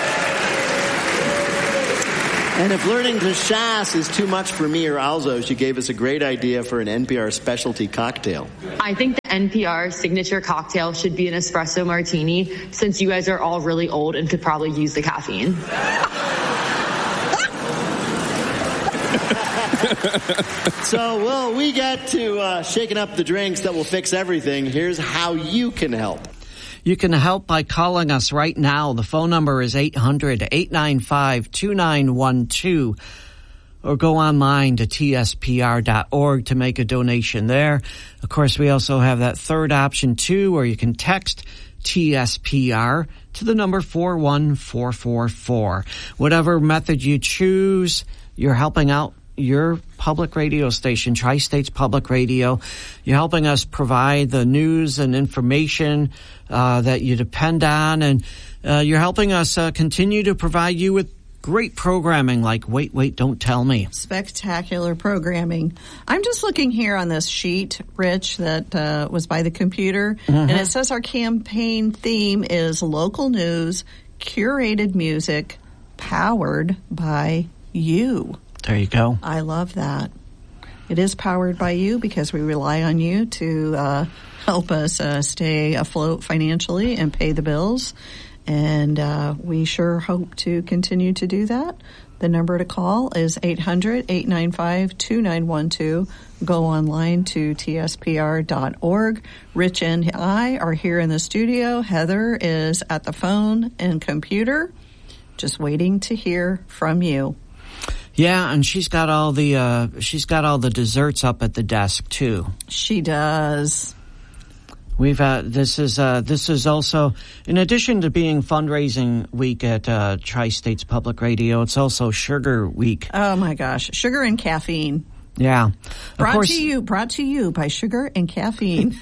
And if learning to Shas is too much for me or Alzo, she gave us a great idea for an N P R specialty cocktail. I think the N P R signature cocktail should be an espresso martini, since you guys are all really old and could probably use the caffeine. So, well, we get to uh, shaking up the drinks that will fix everything. Here's how you can help. You can help by calling us right now. The phone number is eight hundred, eight nine five, two nine one two. Or go online to T S P R dot org to make a donation there. Of course, we also have that third option, too, where you can text T S P R to the number four one four four four. Whatever method you choose, you're helping out your public radio station, Tri-States Public Radio. You're helping us provide the news and information uh, that you depend on, and uh, you're helping us uh, continue to provide you with great programming like Wait, Wait, Don't Tell Me. Spectacular programming. I'm just looking here on this sheet, Rich, that uh, was by the computer, mm-hmm. and it says our campaign theme is local news, curated music, powered by you. There you go. I love that. It is powered by you because we rely on you to uh, help us uh, stay afloat financially and pay the bills. And uh, we sure hope to continue to do that. The number to call is eight hundred, eight nine five, two nine one two. Go online to T S P R dot org. Rich and I are here in the studio. Heather is at the phone and computer, just waiting to hear from you. Yeah, and she's got all the uh, she's got all the desserts up at the desk too. She does. We've uh, this is uh, this is also, in addition to being fundraising week at uh, Tri-States Public Radio, it's also Sugar Week. Oh my gosh, sugar and caffeine. Yeah, of brought course, to you, brought to you by Sugar and Caffeine.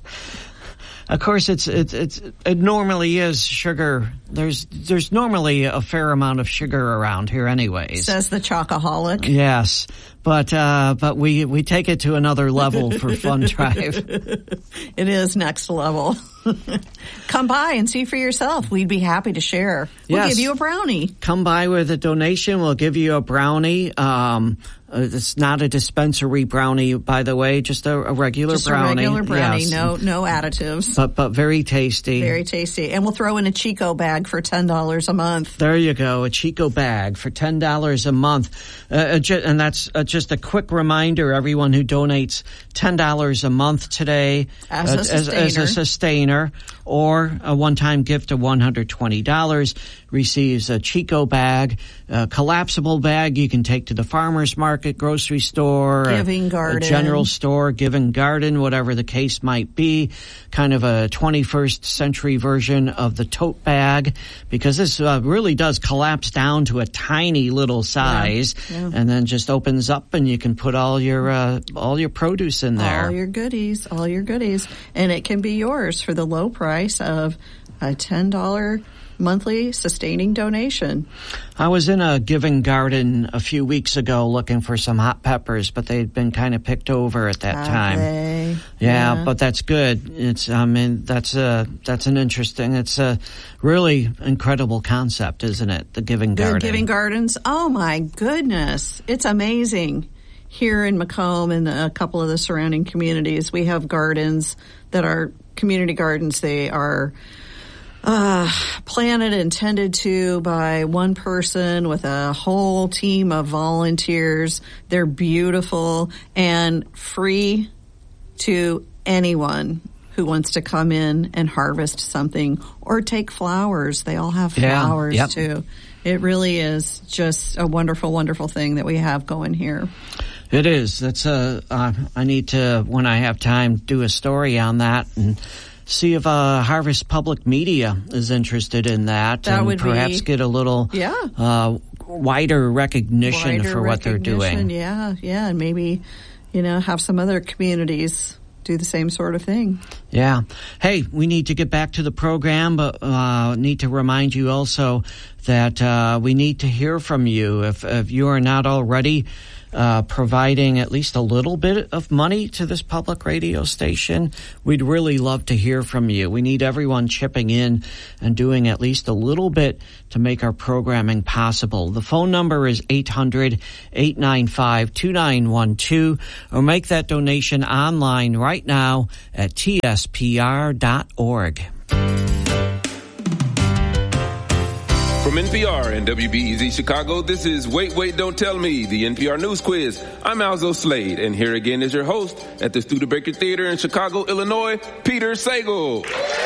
Of course, it's it's it's it normally is sugar. There's there's normally a fair amount of sugar around here, anyways. Says the chocoholic. Yes, but uh, but we we take it to another level for Fun Drive. It is next level. Come by and see for yourself. We'd be happy to share. We'll Yes. give you a brownie. Come by with a donation. We'll give you a brownie. Um, uh, it's not a dispensary brownie, by the way, just a, a regular Just brownie. a regular brownie. Yes. No no additives. But but very tasty. Very tasty. And we'll throw in a Chico bag for ten dollars a month. There you go, a Chico bag for ten dollars a month. Uh, and that's uh, just a quick reminder, everyone who donates ten dollars a month today As a uh, as, as a sustainer. sustainer or a one-time gift of one hundred twenty dollars receives a Chico bag, a collapsible bag you can take to the farmer's market, grocery store, Giving a, Garden. a general store, Giving Garden, whatever the case might be. Kind of a twenty-first century version of the tote bag, because this uh, really does collapse down to a tiny little size, Yeah, yeah. and then just opens up, and you can put all your uh, all your produce in there. All your goodies, all your goodies. And it can be yours for the low price of a ten dollars monthly sustaining donation. I was in a Giving Garden a few weeks ago looking for some hot peppers, but they'd been kind of picked over at that Have time. they? Yeah, Yeah. but that's good. It's, I mean, that's a, that's an interesting, it's a really incredible concept, isn't it? The Giving The Garden. Giving Gardens. Oh my goodness. It's amazing. Here in Macomb and a couple of the surrounding communities, we have gardens that are community gardens. They are uh, planted and tended to by one person with a whole team of volunteers. They're beautiful and free to anyone who wants to come in and harvest something or take flowers. They all have Yeah, flowers yep. too. It really is just a wonderful, wonderful thing that we have going here. It is. That's a, uh, I need to, when I have time, do a story on that and see if uh, Harvest Public Media is interested in that, That and would perhaps be- get a little Yeah. uh, wider recognition Wider for what they're recognition, doing. Yeah, yeah, and maybe, you know, have some other communities do the same sort of thing. Yeah. Hey, we need to get back to the program, but uh, need to remind you also that uh, we need to hear from you. If, if you are not already uh, providing at least a little bit of money to this public radio station, we'd really love to hear from you. We need everyone chipping in and doing at least a little bit to make our programming possible. The phone number is eight hundred, eight nine five, two nine one two, or make that donation online right now at T S P R dot org. From N P R and W B E Z Chicago, this is Wait, Wait, Don't Tell Me, the N P R News Quiz. I'm Alzo Slade, and here again is your host at the Studebaker Theater in Chicago, Illinois, Peter Sagal.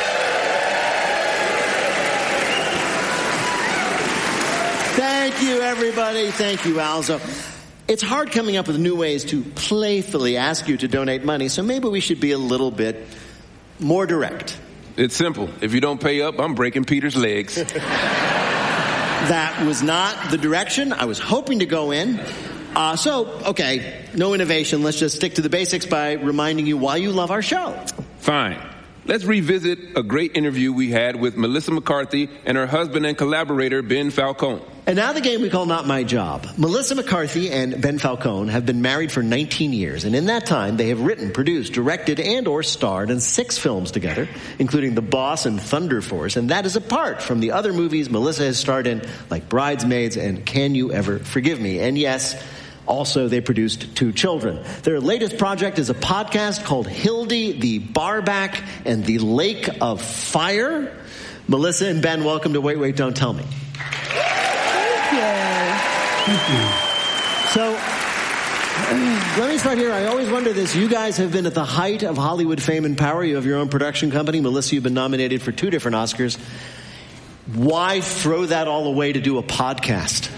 Thank you, everybody. Thank you, Alzo. It's hard coming up with new ways to playfully ask you to donate money, so maybe we should be a little bit more direct. It's simple. If you don't pay up, I'm breaking Peter's legs. That was not the direction I was hoping to go in. Uh, so, okay, no innovation. Let's just stick to the basics by reminding you why you love our show. Fine. Let's revisit a great interview we had with Melissa McCarthy and her husband and collaborator, Ben Falcone. And now the game we call Not My Job. Melissa McCarthy and Ben Falcone have been married for nineteen years, and in that time they have written, produced, directed, and or starred in six films together, including The Boss and Thunder Force, and that is apart from the other movies Melissa has starred in, like Bridesmaids and Can You Ever Forgive Me? And yes, also, they produced two children. Their latest project is a podcast called Hildy, the Barback, and the Lake of Fire. Melissa and Ben, welcome to Wait, Wait, Don't Tell Me. Thank you. Thank you. So, let me start here. I always wonder this. You guys have been at the height of Hollywood fame and power. You have your own production company. Melissa, you've been nominated for two different Oscars. Why throw that all away to do a podcast?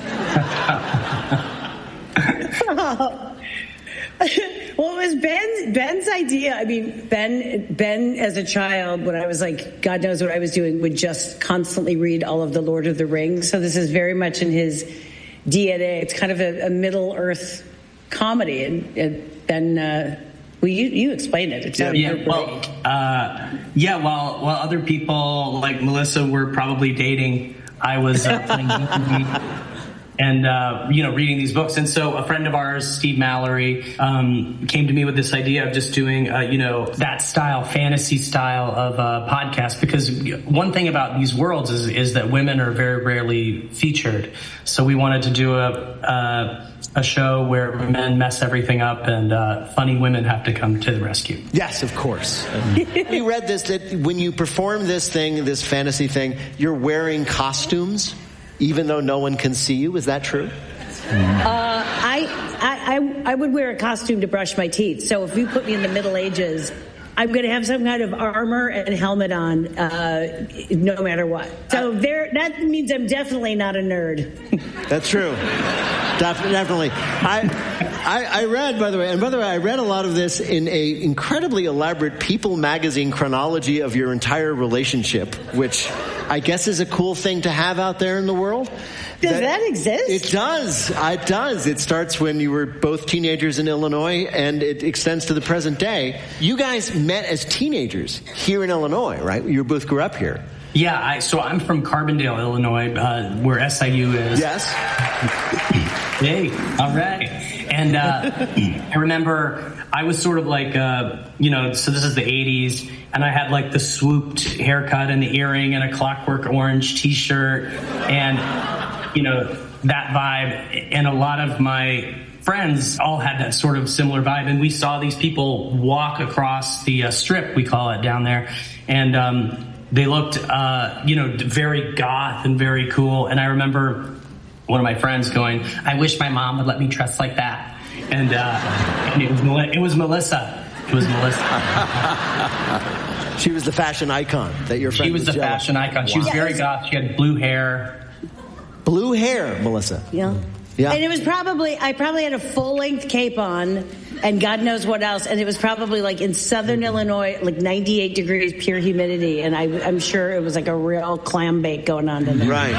Well, it was Ben's, Ben's idea. I mean, Ben, Ben as a child, when I was like, God knows what I was doing, would just constantly read all of the Lord of the Rings. So this is very much in his D N A. It's kind of a, a Middle Earth comedy. And, and Ben, uh, well, you, you explain it. It's yeah, yeah, well, uh, yeah, while, while other people like Melissa were probably dating, I was uh, playing and, uh, you know, reading these books. And so a friend of ours, Steve Mallory, um, came to me with this idea of just doing, uh, you know, that style, fantasy style of uh, podcast. Because one thing about these worlds is, is that women are very rarely featured. So we wanted to do a, a, a show where men mess everything up and uh, funny women have to come to the rescue. Yes, of course. We read this, that when you perform this thing, this fantasy thing, you're wearing costumes, even though no one can see you. Is that true? Uh, I, I, I would wear a costume to brush my teeth. So if you put me in the Middle Ages, I'm going to have some kind of armor and helmet on, uh, no matter what. So there, that means I'm definitely not a nerd. That's true. Def- definitely. I, I, I read, by the way, and by the way, I read a lot of this in a incredibly elaborate People magazine chronology of your entire relationship, which I guess is a cool thing to have out there in the world. Does that, that exist? It does. It does. It starts when you were both teenagers in Illinois, and it extends to the present day. You guys met as teenagers here in Illinois, right? You both grew up here. Yeah, I, so I'm from Carbondale, Illinois, uh, where S I U is. Yes. Hey, all right. And uh, I remember I was sort of like, uh, you know, so this is the eighties, and I had like the swooped haircut and the earring and a Clockwork Orange T-shirt, and, you know, that vibe. And a lot of my friends all had that sort of similar vibe, and we saw these people walk across the uh, strip, we call it down there, and um, they looked, uh, you know, very goth and very cool. And I remember one of my friends going, I wish my mom would let me dress like that. And, uh, and it was it was Melissa. It was Melissa. She was the fashion icon that your friend She was, was the jealous. fashion icon. She Wow. was very goth. She had blue hair. Blue hair, Melissa. Yeah. Yeah. And it was probably, I probably had a full-length cape on and God knows what else. And it was probably like in southern Illinois, like ninety-eight degrees, pure humidity. And I, I'm sure it was like a real clam bake going on in there. Right.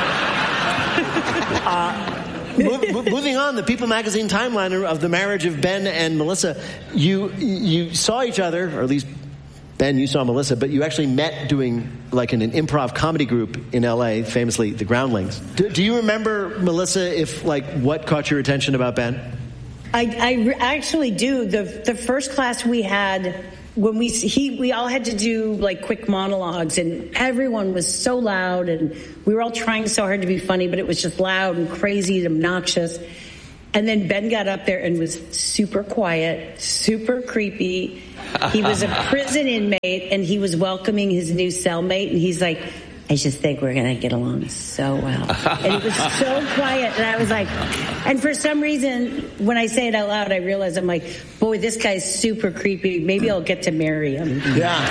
uh, mo- moving on, the People magazine timeline of the marriage of Ben and Melissa. You you saw each other, or at least Ben, you saw Melissa, but you actually met doing like in an improv comedy group in L A, famously the Groundlings. Do, do you remember, Melissa, if like what caught your attention about Ben? I, I re- actually do. The the first class we had, when we he we all had to do like quick monologues, and everyone was so loud, and we were all trying so hard to be funny, but it was just loud and crazy and obnoxious. And then Ben got up there and was super quiet, super creepy. He was a prison inmate, and he was welcoming his new cellmate, and he's like, I just think we're going to get along so well. And he was so quiet, and I was like, and for some reason, when I say it out loud, I realize I'm like, boy, this guy's super creepy. Maybe I'll get to marry him. Yeah.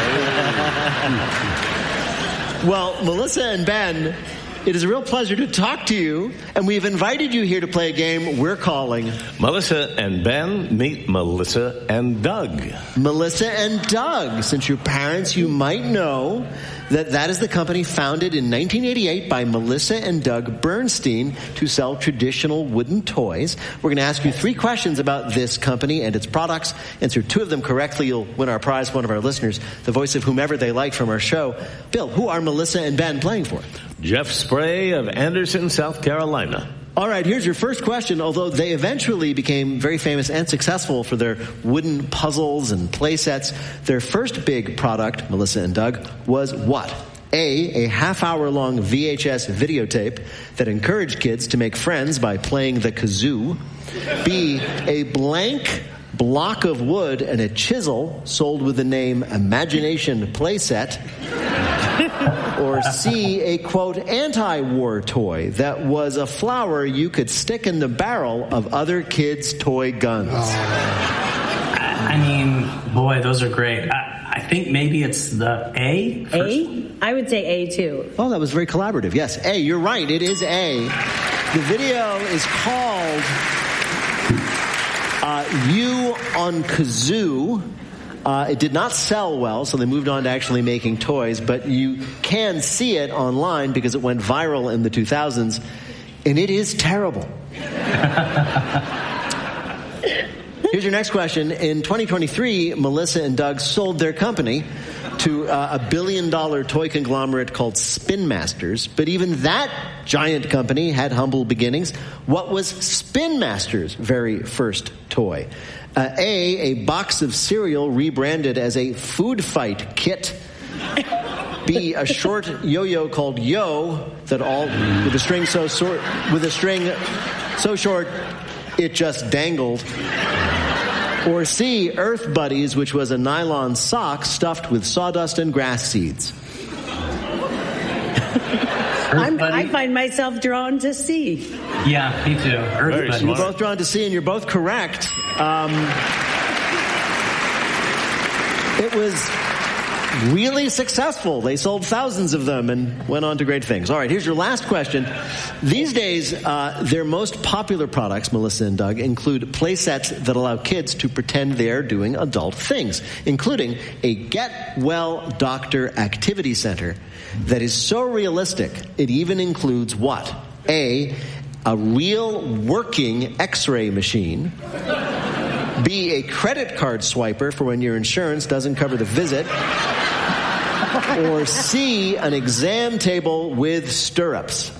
Well, Melissa and Ben, it is a real pleasure to talk to you, and we've invited you here to play a game we're calling Melissa and Ben Meet Melissa and Doug. Melissa and Doug. Since your parents, you might know that that is the company founded in nineteen eighty-eight by Melissa and Doug Bernstein to sell traditional wooden toys. We're going to ask you three questions about this company and its products. Answer two of them correctly, you'll win our prize, one of our listeners, the voice of whomever they like from our show. Bill, who are Melissa and Ben playing for? Jeff Spray of Anderson, South Carolina. All right, here's your first question. Although they eventually became very famous and successful for their wooden puzzles and play sets, their first big product, Melissa and Doug, was what? A, a half-hour-long V H S videotape that encouraged kids to make friends by playing the kazoo. B, a blank block of wood and a chisel sold with the name Imagination Playset. Or C, a, quote, anti-war toy that was a flower you could stick in the barrel of other kids' toy guns. I mean, boy, those are great. I, I think maybe it's the A. First. A? I would say A, too. Oh, that was very collaborative. Yes, A, you're right. It is A. The video is called uh, You on Kazoo. Uh, it did not sell well, so they moved on to actually making toys, but you can see it online because it went viral in the two thousands, and it is terrible. Here's your next question. In twenty twenty-three, Melissa and Doug sold their company to uh, a billion-dollar toy conglomerate called Spin Masters, but even that giant company had humble beginnings. What was Spin Masters' very first toy? Uh, A, a box of cereal rebranded as a food fight kit. B, a short yo-yo called Yo that all with a string so short, with a string so short it just dangled. Or C, Earth Buddies, which was a nylon sock stuffed with sawdust and grass seeds. I'm, I find myself drawn to C. Yeah, me too. Earth Very Buddies. You're both drawn to C, and you're both correct. Um, it was really successful. They sold thousands of them and went on to great things. All right, here's your last question. These days, uh, their most popular products, Melissa and Doug, include play sets that allow kids to pretend they're doing adult things, including a Get Well Doctor activity center that is so realistic, it even includes what? A, a real working x-ray machine. B, a credit card swiper for when your insurance doesn't cover the visit. Or C, an exam table with stirrups.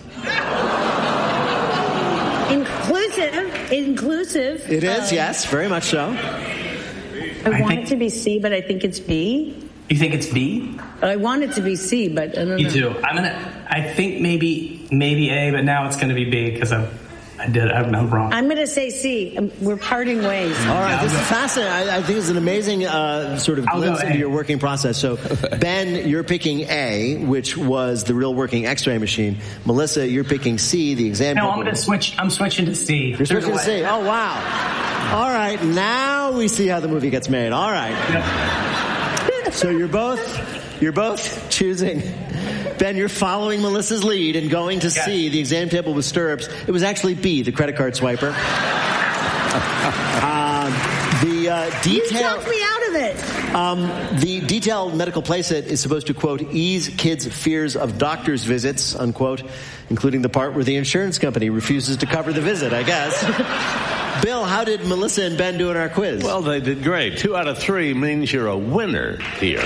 Inclusive. Inclusive. It is, um, yes, very much so. I, I want think- it to be C, but I think it's B. You think it's B? I want it to be C, but I don't Me know. too. I'm gonna. I think maybe maybe A, but now it's gonna be B because I'm. I did. I'm, I'm wrong. I'm going to say C. Um, We're parting ways. All right, this is fascinating. I, I think it's an amazing uh, sort of I'll glimpse go into A. your working process. So, Ben, you're picking A, which was the real working x-ray machine. Melissa, you're picking C, the exam No, table. I'm gonna switch. I'm switching to C. You're switching to C. Oh, wow. All right, now we see how the movie gets made. All right. So you're both, you're both choosing. Ben, you're following Melissa's lead and going to Yes. C, the exam table with stirrups. It was actually B, the credit card swiper. uh, the uh, You detail. talked me out of it. Um, the detailed medical playset is supposed to, quote, ease kids' fears of doctor's visits, unquote, including the part where the insurance company refuses to cover the visit, I guess. Bill, how did Melissa and Ben do in our quiz? Well, they did great. Two out of three means you're a winner here.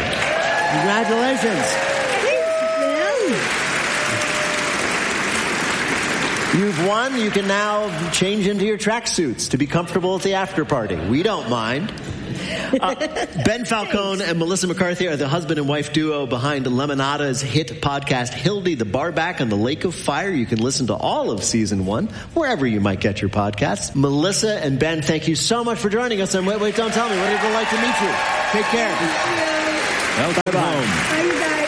Congratulations. You've won. You can now change into your tracksuits to be comfortable at the after party. We don't mind. Uh, Ben Falcone and Melissa McCarthy are the husband and wife duo behind Lemonada's hit podcast Hildy the Barback on the Lake of Fire. You can listen to all of season one wherever you might get your podcasts. Melissa and Ben, thank you so much for joining us. And wait, wait, don't tell me. What did it like to meet you? Take care. Welcome home. Bye, you guys.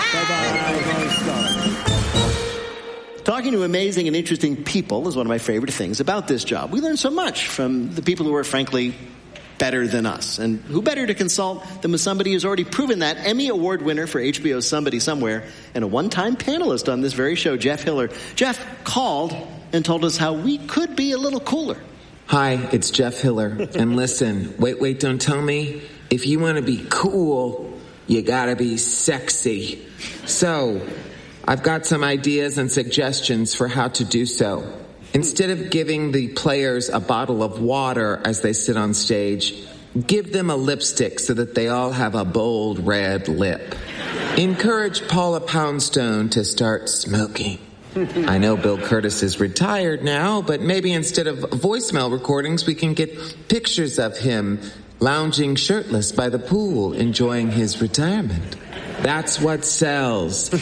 Talking to amazing and interesting people is one of my favorite things about this job. We learn so much from the people who are, frankly, better than us. And who better to consult than with somebody who's already proven that? Emmy Award winner for H B O's Somebody Somewhere and a one-time panelist on this very show, Jeff Hiller. Jeff called and told us how we could be a little cooler. Hi, it's Jeff Hiller. And listen, wait, wait, don't tell me. If you want to be cool, you gotta be sexy. So, I've got some ideas and suggestions for how to do so. Instead of giving the players a bottle of water as they sit on stage, give them a lipstick so that they all have a bold red lip. Encourage Paula Poundstone to start smoking. I know Bill Curtis is retired now, but maybe instead of voicemail recordings, we can get pictures of him lounging shirtless by the pool, enjoying his retirement. That's what sells.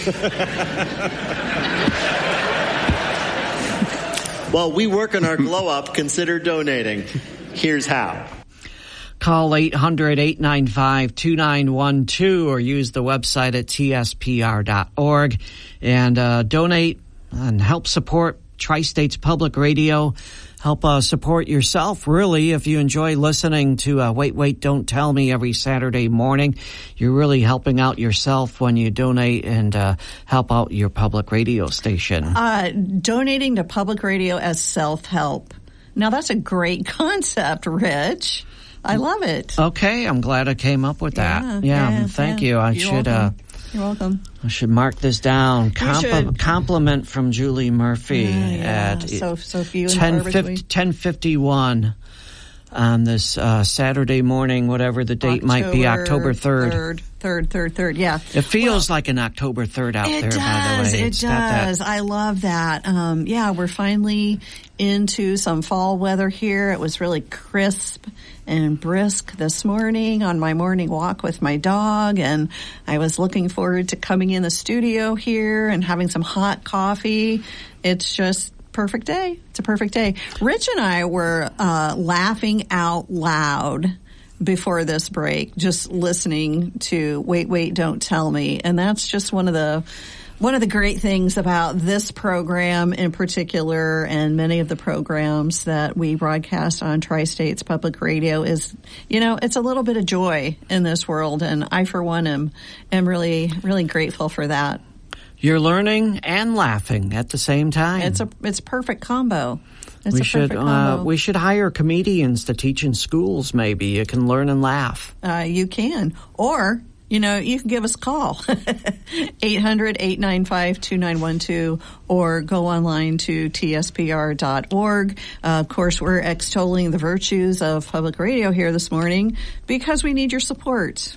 While we work on our glow up, consider donating. Here's how. Call eight hundred, eight nine five, two nine one two or use the website at T S P R dot org and uh, donate and help support Tri-States Public Radio. Help uh, support yourself, really, if you enjoy listening to uh, Wait, Wait, Don't Tell Me every Saturday morning. You're really helping out yourself when you donate and uh, help out your public radio station. Uh, donating to public radio as self-help. Now, that's a great concept, Rich. I love it. Okay, I'm glad I came up with that. Yeah, Yeah, yeah, thank yeah. you. I You're should... Uh, You're welcome. I should mark this down. Compl- should. Compliment from Julie Murphy Yeah, yeah. at So- so few and ten far fifty, between. ten fifty-one on this uh, Saturday morning, whatever the date might be, October third. Third, third, third, third. Yeah. It feels like an October third out It there, does. by the way. It It's got that- does. I love that. Um, yeah, we're finally into some fall weather here. It was really crisp and brisk this morning on my morning walk with my dog, and I was looking forward to coming in the studio here and having some hot coffee. It's just perfect day. It's a perfect day. Rich and I were uh, laughing out loud before this break, just listening to Wait, Wait, Don't Tell Me. And that's just one of the one of the great things about this program in particular, and many of the programs that we broadcast on Tri-States Public Radio, is, you know, it's a little bit of joy in this world. And I, for one, am, am really, really grateful for that. You're learning and laughing at the same time. It's a, it's a perfect combo. It's we a should perfect uh, combo. we should hire comedians to teach in schools. Maybe you can learn and laugh. Uh, you can. Or, you know, you can give us a call. eight hundred, eight nine five, two nine one two or go online to T S P R dot org. Uh, of course, we're extolling the virtues of public radio here this morning because we need your support.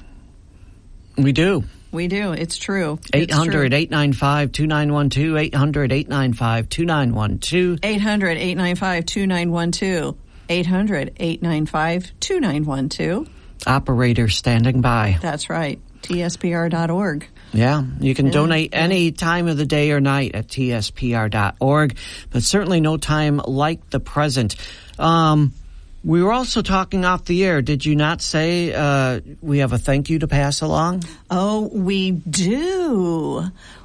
We do. We do. It's true. eight hundred, eight nine five, two nine one two, eight hundred, eight nine five, two nine one two. eight hundred, eight nine five, two nine one two. eight hundred, eight nine five, two nine one two. Operator standing by. That's right. T S P R dot org. Yeah, you can Yeah, donate yeah. any time of the day or night at T S P R dot org, but certainly no time like the present. Um, we were also talking off the air. Did you not say uh, we have a thank you to pass along? Oh, we do.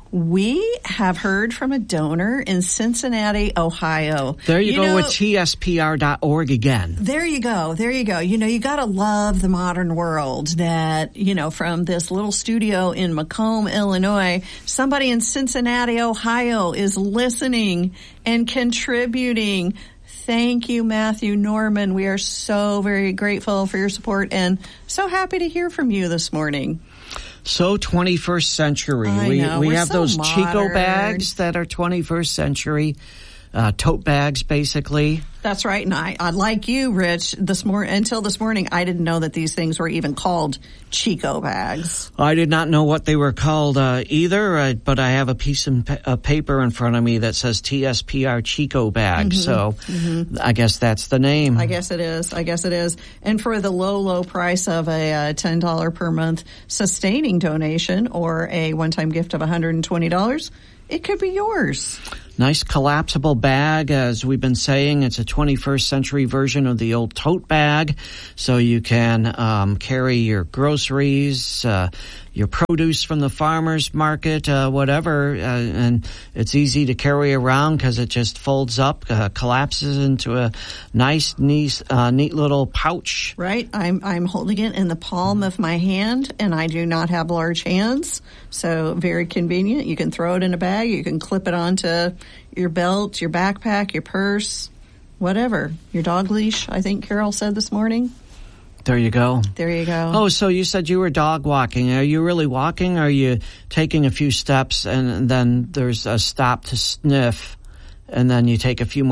We have heard from a donor in Cincinnati, Ohio. There you, you go know, with T S P R dot org again. There you go. There you go. You know, you gotta love the modern world that, you know, from this little studio in Macomb, Illinois, somebody in Cincinnati, Ohio is listening and contributing. Thank you, Matthew Norman. We are so very grateful for your support and so happy to hear from you this morning. So twenty-first century. I we know. we We're have so those Chico modern. bags that are twenty-first century. uh, tote bags, basically. That's right. And I, I like you, Rich, this mor- until this morning, I didn't know that these things were even called Chico bags. I did not know what they were called uh, either, uh, but I have a piece of pa- uh, paper in front of me that says T S P R Chico bag. Mm-hmm. So mm-hmm. I guess that's the name. I guess it is. I guess it is. And for the low, low price of a uh, ten dollars per month sustaining donation or a one-time gift of one hundred twenty dollars, it could be yours. Nice collapsible bag. As we've been saying, it's a twenty-first century version of the old tote bag. So you can um, carry your groceries, uh, your produce from the farmer's market, uh, whatever. Uh, and it's easy to carry around because it just folds up, uh, collapses into a nice, neat, uh, neat little pouch. Right. I'm, I'm holding it in the palm of my hand, and I do not have large hands. So very convenient. You can throw it in a bag. You can clip it onto your belt, your backpack, your purse, whatever. Your dog leash, I think Carol said this morning. There you go. There you go. Oh, so you said you were dog walking. Are you really walking? Or are you taking a few steps and then there's a stop to sniff and then you take a few more